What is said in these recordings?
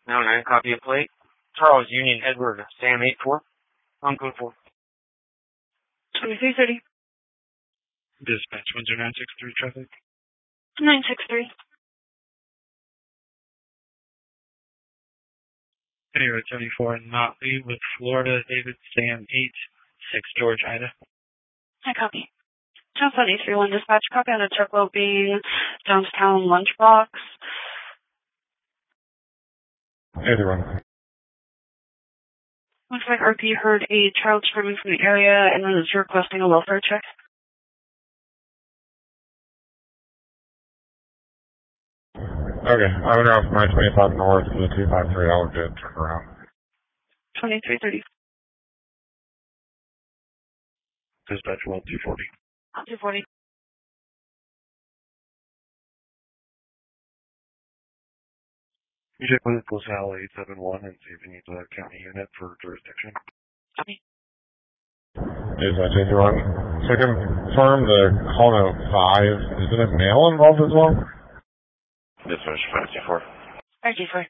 Now 9, copy of plate. Charles Union Edward Sam 8-4. On code 4. 2330. Dispatch 10963 traffic. 963. Area 74 Notley with Florida David Sam 8-6 George Ida. I copy. Channel 731 dispatch, copy on a truckload being Johnstown Lunchbox. Either one. Looks like RP heard a child screaming from the area and is requesting a welfare check. Okay, I'm gonna go from I-25 north to the 253. I'll get turned around. 2330. Dispatch 240. 240. You check with LaSalle 871 and see if you need the county unit for jurisdiction. Copy. Dispatch 81. So confirm the Colno 5. Is it a male involved as well? Dispatch 524. 524.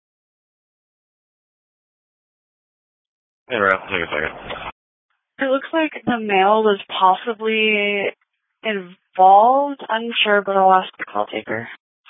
Interrupt, take a second. It looks like the male was possibly involved. Unsure, but I'll ask the call taker.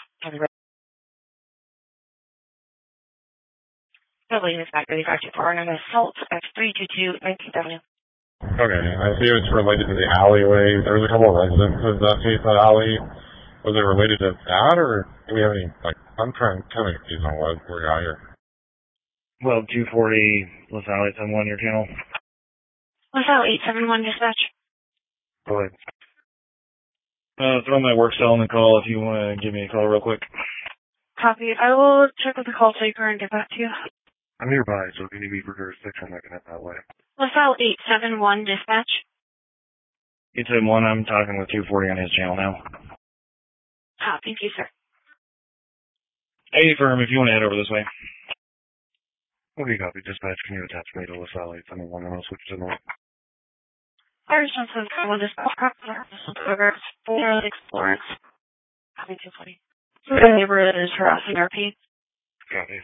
Probably is back 3524 and an assault at 322 19th Avenue. Okay, I see it's related to the alleyway. There was a couple of residences that face that alley. Was it related to that, or do we have any, I'm trying to kind of confused on what we got here. Well, 240 LaSalle 871, your channel. LaSalle 871 dispatch. Go ahead. Throw my work cell in the call if you want to give me a call real quick. Copy. I will check with the call taker and get back to you. I'm nearby, so if you need me for jurisdiction, I can head that way. LaSalle 871 dispatch. 871, I'm talking with 240 on his channel now. Thank you, sir. Hey, firm, if you want to head over this way. Okay, copy. Dispatch, can you attach me to LaSalle 871 and I'll switch to north? Irish Johnson, one dispatch. For Florence. Copy 240. The neighbor is harassing RP. Copy.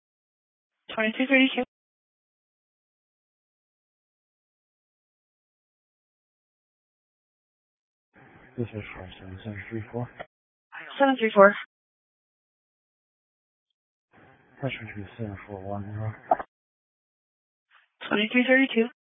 2332. This is 734. 734. Pressure to be 7410. 2332.